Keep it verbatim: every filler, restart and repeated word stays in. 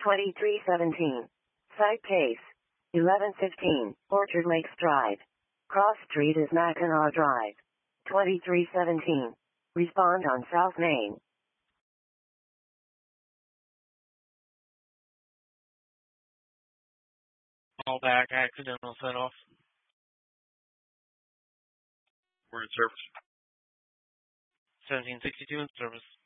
twenty-three seventeen. Site case. eleven fifteen. Orchard Lakes Drive. Cross Street is Mackinac Drive. twenty-three seventeen. Respond on South Main. Call back, accidental set off. We're in service. seventeen sixty-two in service.